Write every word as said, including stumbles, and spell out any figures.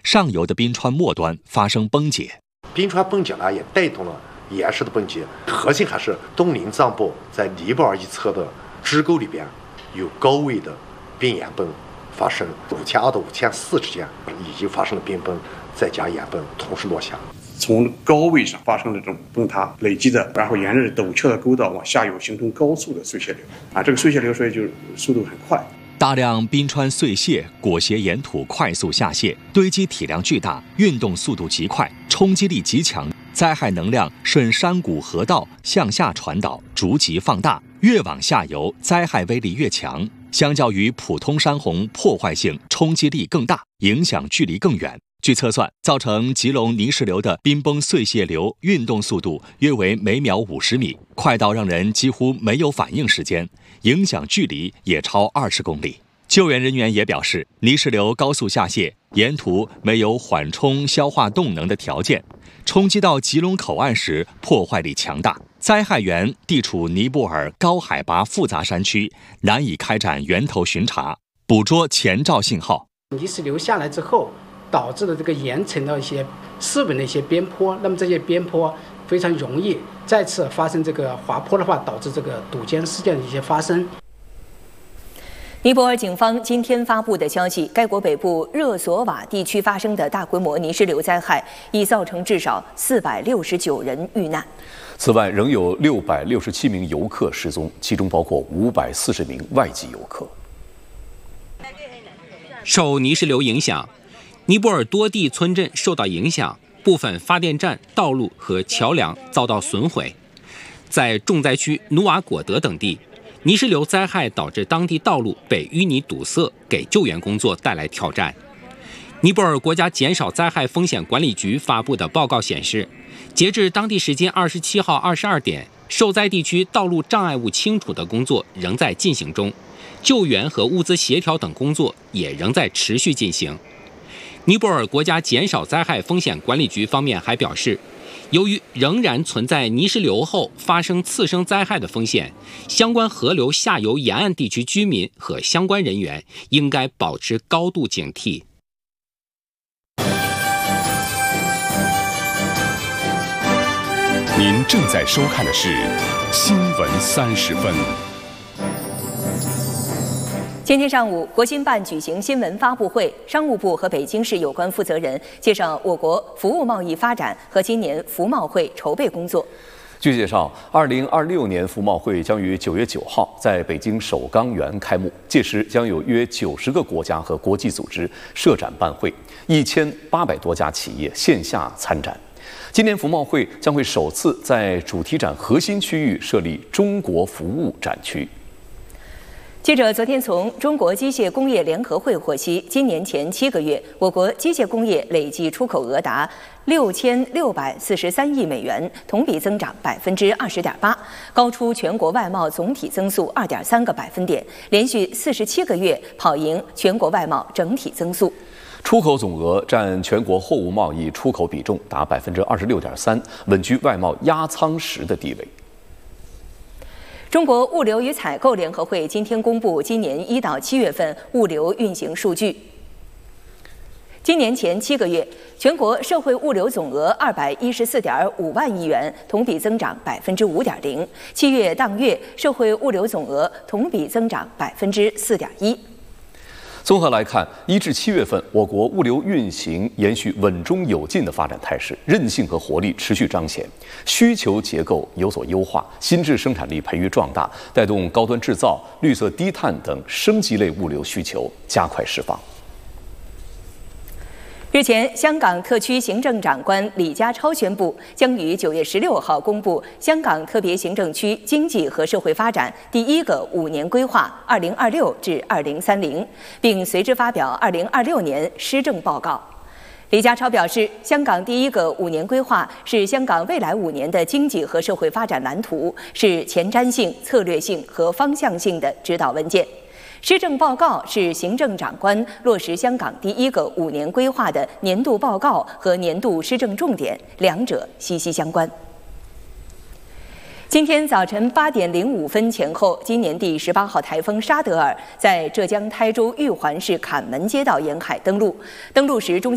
上游的冰川末端发生崩解。 冰川崩解呢，也带动了岩石的崩解，核心还是东临藏布在尼泊尔一侧的支沟里边有高位的冰岩崩发生，五千二到五千四之间已经发生了冰崩，再加岩崩同时落下。 从高位上发生的这种崩塌累积的，然后沿着陡峭的沟道往下游形成高速的碎屑流啊，这个碎屑流所以就速度很快。 大量冰川碎屑裹挟岩土快速下泄，堆积体量巨大，运动速度极快，冲击力极强，灾害能量顺山谷河道向下传导，逐级放大，越往下游灾害威力越强。相较于普通山洪，破坏性、冲击力更大，影响距离更远。据测算，造成吉隆泥石流的冰崩碎屑流运动速度约为每秒五十米，快到让人几乎没有反应时间，影响距离也超二十公里。救援人员也表示，泥石流高速下泄，沿途没有缓冲消化动能的条件，冲击到吉隆口岸时破坏力强大。灾害源地处尼泊尔高海拔复杂山区，难以开展源头巡查，捕捉前兆信号。 泥石流下来之后，导致的这个岩层的一些湿稳的一些边坡，那么这些边坡非常容易再次发生这个滑坡的话，导致这个堵间事件的一些发生。 尼泊尔警方今天发布的消息，该国北部热索瓦地区发生的大规模泥石流灾害已造成至少四百六十九人遇难。 此外，仍有六百六十七名游客失踪，其中包括五百四十名外籍游客。 受泥石流影响，尼泊尔多地村镇受到影响，部分发电站、道路和桥梁遭到损毁。在重灾区努瓦果德等地，泥石流灾害导致当地道路被淤泥堵塞，给救援工作带来挑战。尼泊尔国家减少灾害风险管理局发布的报告显示，截至当地时间二十七号二十二点，受灾地区道路障碍物清除的工作仍在进行中，救援和物资协调等工作也仍在持续进行。尼泊尔国家减少灾害风险管理局方面还表示，由于仍然存在泥石流后发生次生灾害的风险，相关河流下游沿岸地区居民和相关人员应该保持高度警惕。 您正在收看的是《新闻三十分》。 今天上午，国新办举行新闻发布会，商务部和北京市有关负责人介绍我国服务贸易发展和今年服贸会筹备工作。 据介绍，二零二六年服贸会将于九月九号在北京首钢园开幕，届时将有约九十个国家和国际组织设展办会，一千八百多家企业线下参展。今年服贸会将会首次在主题展核心区域设立中国服务展区。 记者昨天从中国机械工业联合会获悉，今年前七个月，我国机械工业累计出口额达六千六百四十三亿美元，同比增长百分之二十点八，高出全国外贸总体增速二点三个百分点，连续四十七个月跑赢全国外贸整体增速。 出口总额占全国货物贸易出口比重达百分之二十六点三，稳居外贸压舱石的地位。 中国物流与采购联合会今天公布今年一到七月份物流运行数据。今年前七个月，全国社会物流总额二百一十四点五万亿元，同比增长百分之五点零。七月当月社会物流总额同比增长百分之四点一。 综合来看，一至七月份，我国物流运行延续稳中有进的发展态势，韧性和活力持续彰显，需求结构有所优化，新质生产力培育壮大，带动高端制造、绿色低碳等升级类物流需求加快释放。 日前，香港特区行政长官李家超宣布，将于九月十六号公布香港特别行政区经济和社会发展第一个五年规划（二零二六至二零三零），并随之发表二零二六年施政报告。李家超表示，香港第一个五年规划是香港未来五年的经济和社会发展蓝图，是前瞻性、策略性和方向性的指导文件。施政报告是行政长官落实香港第一个五年规划的年度报告和年度施政重点，两者息息相关。今天早晨八点零五分前后，今年第十八号台风沙德尔在浙江台州玉环市坎门街道沿海登陆，登陆时中